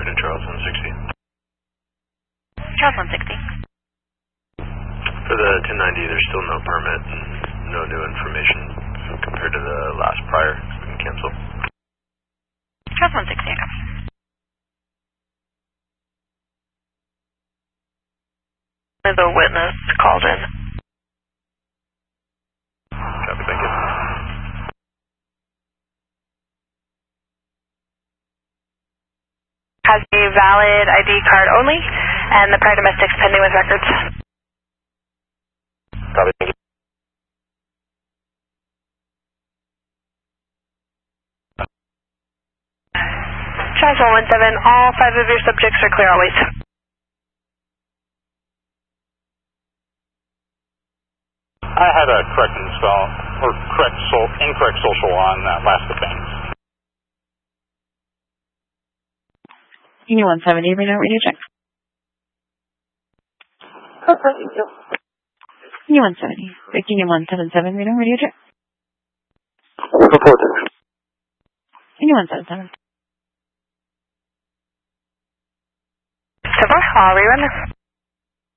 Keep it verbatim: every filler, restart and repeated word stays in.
to Charles one sixty. Charles one sixty. For the ten ninety, there's still no permit and no new information compared to the last prior. We can cancel. Charles one sixty. The witness called in. Copy, thank you. Has a valid I D card only, and the prior domestic's pending with records. Copy, thank you. Charles one one seven, all five of your subjects are clear always. I had a correct install, or correct so, incorrect social on that last offense. Union one seventy, radar radio check. Union one seventy, Union one seventy-seven, radar radio check. Report. Union one seventy-seven. So far, I'll rerun this.